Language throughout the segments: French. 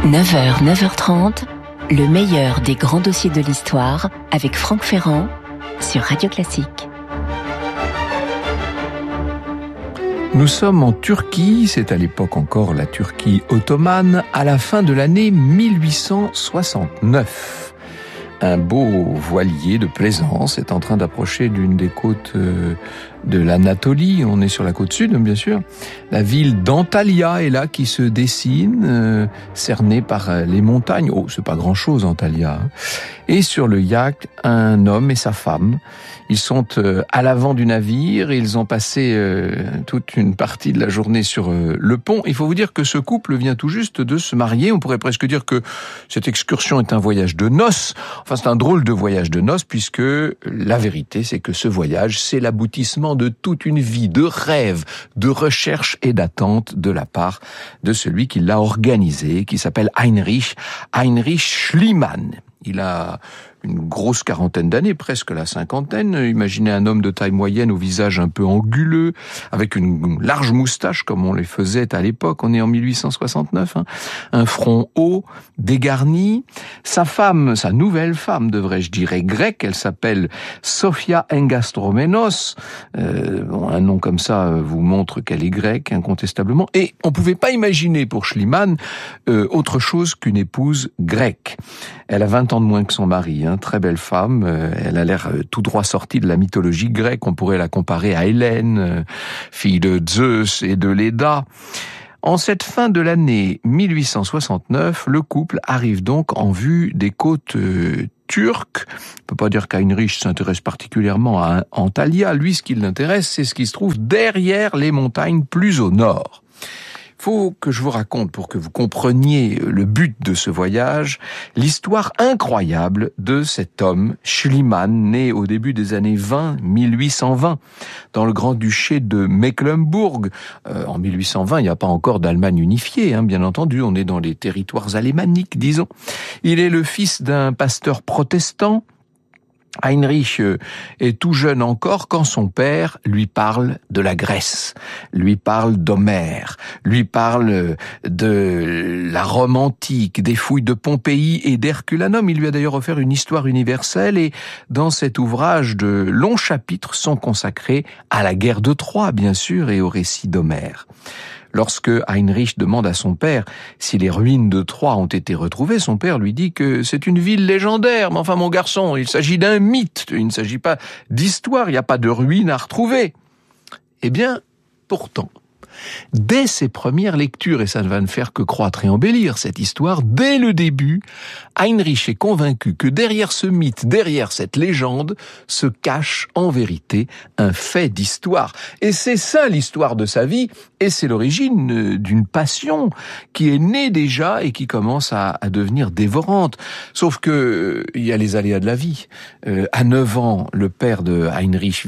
9h, 9h30, le meilleur des grands dossiers de l'histoire avec Franck Ferrand sur Radio Classique. Nous sommes en Turquie, c'est à l'époque encore la Turquie ottomane, à la fin de l'année 1869. Un beau voilier de plaisance est en train d'approcher d'une des côtes de l'Anatolie. On est sur la côte sud, bien sûr. La ville d'Antalya est là qui se dessine, cernée par les montagnes. Oh, c'est pas grand-chose, Antalya. Et sur le yacht, un homme et sa femme. Ils sont à l'avant du navire et ils ont passé toute une partie de la journée sur le pont. Il faut vous dire que ce couple vient tout juste de se marier. On pourrait presque dire que cette excursion est un voyage de noces. Enfin, c'est un drôle de voyage de noces puisque la vérité, c'est que ce voyage, c'est l'aboutissement de toute une vie de rêve, de recherche et d'attente de la part de celui qui l'a organisé, qui s'appelle Heinrich Schliemann. Il a une grosse quarantaine d'années, presque la cinquantaine. Imaginez un homme de taille moyenne au visage un peu anguleux, avec une large moustache comme on les faisait à l'époque. On est en 1869. Un front haut, dégarni. Sa femme, sa nouvelle femme, devrais-je dire, est grecque. Elle s'appelle Sophia Engastromenos. Un nom comme ça vous montre qu'elle est grecque, incontestablement. Et on pouvait pas imaginer pour Schliemann autre chose qu'une épouse grecque. Elle a 20 ans de moins que son mari, très belle femme. Elle a l'air tout droit sortie de la mythologie grecque. On pourrait la comparer à Hélène, fille de Zeus et de Léda. En cette fin de l'année 1869, le couple arrive donc en vue des côtes turques. On peut pas dire qu'Heinrich s'intéresse particulièrement à Antalya. Lui, ce qui l'intéresse, c'est ce qui se trouve derrière les montagnes plus au nord. Faut que je vous raconte, pour que vous compreniez le but de ce voyage, l'histoire incroyable de cet homme, Schliemann, né au début des années 1820, dans le Grand-Duché de Mecklembourg. En 1820, il n'y a pas encore d'Allemagne unifiée, bien entendu, on est dans les territoires alémaniques, disons. Il est le fils d'un pasteur protestant. Heinrich est tout jeune encore quand son père lui parle de la Grèce, lui parle d'Homère, lui parle de la Rome antique, des fouilles de Pompéi et d'Herculanum. Il lui a d'ailleurs offert une histoire universelle et dans cet ouvrage, de longs chapitres sont consacrés à la guerre de Troie, bien sûr, et au récit d'Homère. Lorsque Heinrich demande à son père si les ruines de Troie ont été retrouvées, son père lui dit que c'est une ville légendaire. Mais enfin, mon garçon, il s'agit d'un mythe, il ne s'agit pas d'histoire, il n'y a pas de ruines à retrouver. Eh bien, pourtant, dès ses premières lectures, et ça ne va ne faire que croître et embellir cette histoire, dès le début, Heinrich est convaincu que derrière ce mythe, derrière cette légende, se cache en vérité un fait d'histoire. Et c'est ça l'histoire de sa vie, et c'est l'origine d'une passion qui est née déjà et qui commence à devenir dévorante. Sauf que il y a les aléas de la vie. À 9 ans, le père de Heinrich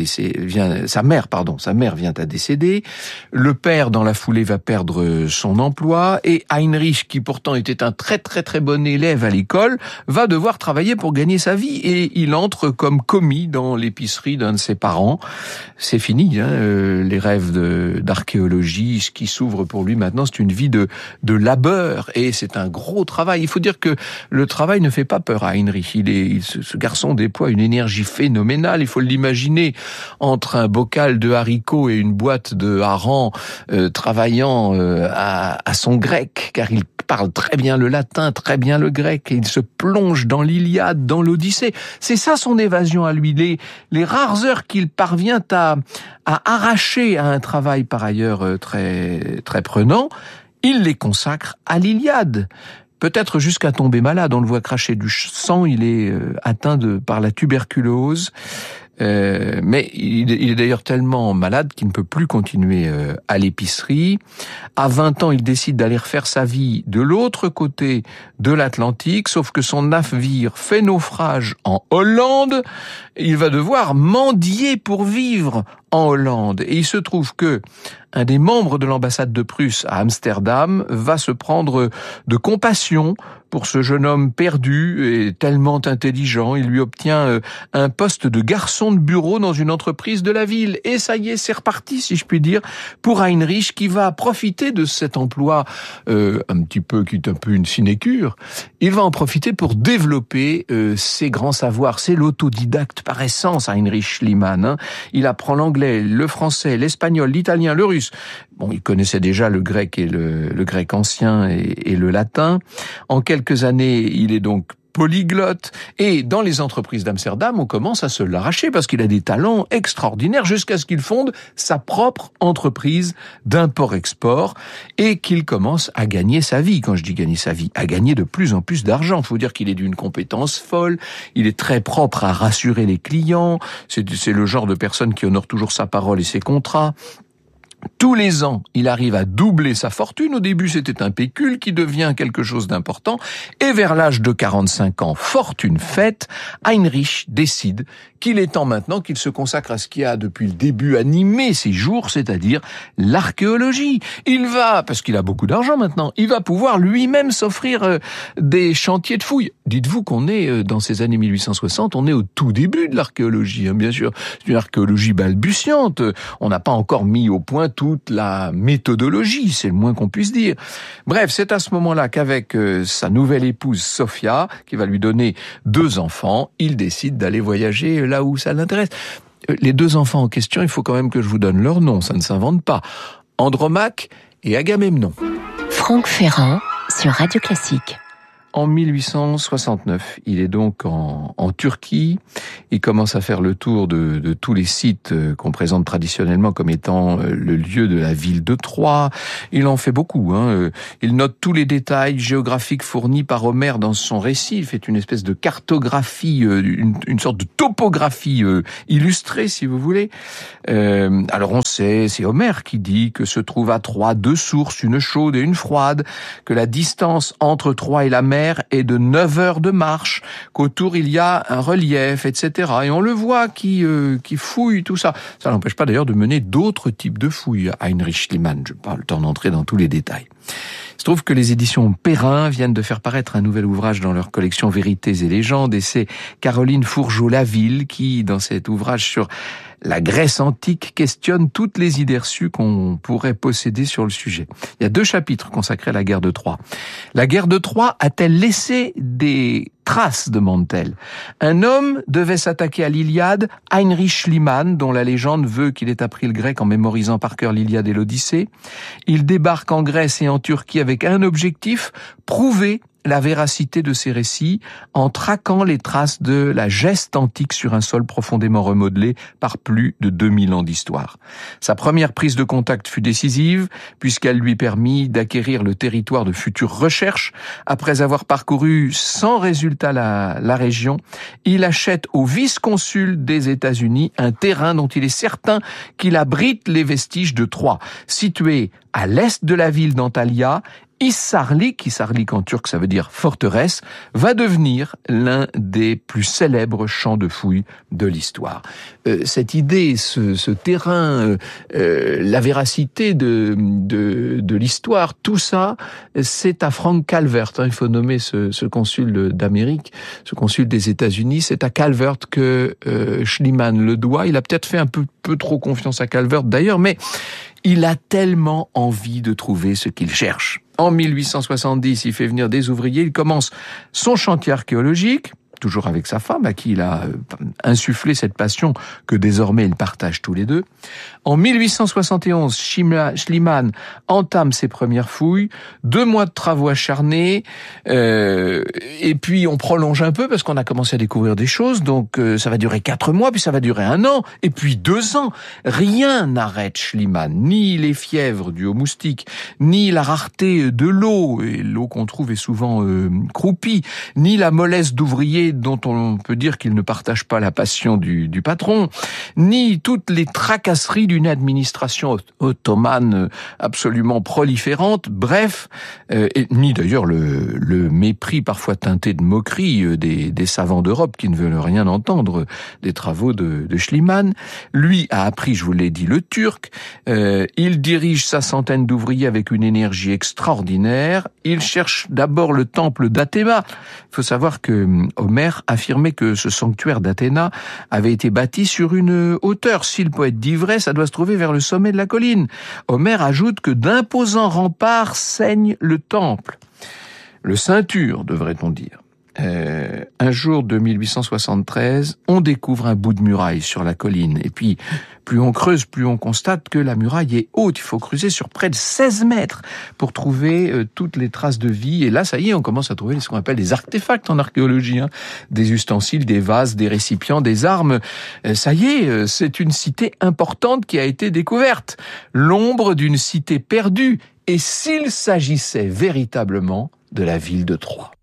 sa mère vient à décéder. Le père, dans la foulée, va perdre son emploi et Heinrich, qui pourtant était un très très très bon élève à l'école, va devoir travailler pour gagner sa vie et il entre comme commis dans l'épicerie d'un de ses parents. C'est fini, les rêves d'archéologie, ce qui s'ouvre pour lui maintenant, c'est une vie de labeur et c'est un gros travail. Il faut dire que le travail ne fait pas peur à Heinrich. Ce garçon déploie une énergie phénoménale. Il faut l'imaginer entre un bocal de haricots et une boîte de harengs, travaillant à son grec, car il parle très bien le latin, très bien le grec, et il se plonge dans l'Iliade, dans l'Odyssée. C'est ça son évasion à lui, les rares heures qu'il parvient à arracher à un travail par ailleurs très, très prenant, il les consacre à l'Iliade. Peut-être jusqu'à tomber malade, on le voit cracher du sang, il est atteint par la tuberculose. Mais il est d'ailleurs tellement malade qu'il ne peut plus continuer à l'épicerie. À 20 ans, il décide d'aller refaire sa vie de l'autre côté de l'Atlantique, sauf que son navire fait naufrage en Hollande. Il va devoir mendier pour vivre en Hollande. Et il se trouve que un des membres de l'ambassade de Prusse à Amsterdam va se prendre de compassion pour ce jeune homme perdu et tellement intelligent. Il lui obtient un poste de garçon de bureau dans une entreprise de la ville. Et ça y est, c'est reparti, si je puis dire, pour Heinrich, qui va profiter de cet emploi un petit peu, qui est un peu une sinécure. Il va en profiter pour développer ses grands savoirs. C'est l'autodidacte par essence, Heinrich Schliemann. Il apprend l'anglais, le français, l'espagnol, l'italien, le russe. Bon, il connaissait déjà le grec et le grec ancien et le latin. En quelques années, il est donc polyglotte, et dans les entreprises d'Amsterdam, on commence à se l'arracher parce qu'il a des talents extraordinaires jusqu'à ce qu'il fonde sa propre entreprise d'import-export et qu'il commence à gagner sa vie. Quand je dis gagner sa vie, à gagner de plus en plus d'argent. Il faut dire qu'il est d'une compétence folle, il est très propre à rassurer les clients, c'est le genre de personne qui honore toujours sa parole et ses contrats. Tous les ans, il arrive à doubler sa fortune. Au début, c'était un pécule qui devient quelque chose d'important. Et vers l'âge de 45 ans, fortune faite, Heinrich décide qu'il est temps maintenant qu'il se consacre à ce qui a depuis le début animé ses jours, c'est-à-dire l'archéologie. Il va, parce qu'il a beaucoup d'argent maintenant, il va pouvoir lui-même s'offrir des chantiers de fouilles. Dites-vous qu'on est dans ces années 1860, on est au tout début de l'archéologie, bien sûr. C'est une archéologie balbutiante. On n'a pas encore mis au point toute la méthodologie, c'est le moins qu'on puisse dire. Bref, c'est à ce moment-là qu'avec sa nouvelle épouse Sophia, qui va lui donner 2 enfants, il décide d'aller voyager là où ça l'intéresse. Les 2 enfants en question, il faut quand même que je vous donne leur nom, ça ne s'invente pas. Andromaque et Agamemnon. Franck Ferrand sur Radio Classique. En 1869, il est donc en Turquie. Il commence à faire le tour de tous les sites qu'on présente traditionnellement comme étant le lieu de la ville de Troie. Il en fait beaucoup. Il note tous les détails géographiques fournis par Homère dans son récit. Il fait une espèce de cartographie, une sorte de topographie illustrée, si vous voulez. Alors on sait, c'est Homère qui dit que se trouve à Troie 2 sources, une chaude et une froide, que la distance entre Troie et la mer est de 9 heures de marche, qu'autour il y a un relief, etc. Et on le voit qui fouille tout ça. Ça n'empêche pas d'ailleurs de mener d'autres types de fouilles. Heinrich Schliemann, je n'ai pas le temps d'entrer dans tous les détails. Il se trouve que les éditions Perrin viennent de faire paraître un nouvel ouvrage dans leur collection Vérités et légendes, et c'est Caroline Fourgeau-Laville qui, dans cet ouvrage sur la Grèce antique, questionne toutes les idées reçues qu'on pourrait posséder sur le sujet. Il y a 2 chapitres consacrés à la guerre de Troie. La guerre de Troie a-t-elle laissé des traces, demande-t-elle. Un homme devait s'attaquer à l'Iliade, Heinrich Schliemann, dont la légende veut qu'il ait appris le grec en mémorisant par cœur l'Iliade et l'Odyssée. Il débarque en Grèce et en Turquie avec un objectif, prouver la véracité de ces récits en traquant les traces de la geste antique sur un sol profondément remodelé par plus de 2000 ans d'histoire. Sa première prise de contact fut décisive puisqu'elle lui permit d'acquérir le territoire de futures recherches. Après avoir parcouru sans résultat la région, il achète au vice-consul des États-Unis un terrain dont il est certain qu'il abrite les vestiges de Troie, situé à l'est de la ville d'Antalya. Issarlik en turc ça veut dire forteresse, va devenir l'un des plus célèbres champs de fouilles de l'histoire. Cette idée, ce terrain, la véracité de l'histoire, tout ça, c'est à Frank Calvert. Il faut nommer ce consul d'Amérique, ce consul des États-Unis. C'est à Calvert que Schliemann le doit. Il a peut-être fait un peu trop confiance à Calvert d'ailleurs, mais il a tellement envie de trouver ce qu'il cherche. En 1870, il fait venir des ouvriers, il commence son chantier archéologique, toujours avec sa femme, à qui il a insufflé cette passion que désormais ils partagent tous les 2. En 1871, Schliemann entame ses premières fouilles, 2 mois de travaux acharnés, et puis on prolonge un peu parce qu'on a commencé à découvrir des choses, donc ça va durer 4 mois, puis ça va durer 1 an, et puis 2 ans. Rien n'arrête Schliemann, ni les fièvres dues aux moustiques, ni la rareté de l'eau, et l'eau qu'on trouve est souvent croupie, ni la mollesse d'ouvriers mais dont on peut dire qu'il ne partage pas la passion du patron, ni toutes les tracasseries d'une administration ottomane absolument proliférante, bref, et ni d'ailleurs le mépris parfois teinté de moquerie des savants d'Europe qui ne veulent rien entendre des travaux de Schliemann. Lui a appris, je vous l'ai dit, le turc. Il dirige sa centaine d'ouvriers avec une énergie extraordinaire. Il cherche d'abord le temple d'Athéna. Il faut savoir que Homère affirmait que ce sanctuaire d'Athéna avait été bâti sur une hauteur. Si le poète dit vrai, ça doit se trouver vers le sommet de la colline. Homère ajoute que d'imposants remparts ceignent le temple. Le ceinture, devrait-on dire. Un jour de 1873, on découvre un bout de muraille sur la colline. Et puis, plus on creuse, plus on constate que la muraille est haute. Il faut creuser sur près de 16 mètres pour trouver toutes les traces de vie. Et là, ça y est, on commence à trouver ce qu'on appelle des artefacts en archéologie. Des ustensiles, des vases, des récipients, des armes. Ça y est, c'est une cité importante qui a été découverte. L'ombre d'une cité perdue. Et s'il s'agissait véritablement de la ville de Troie.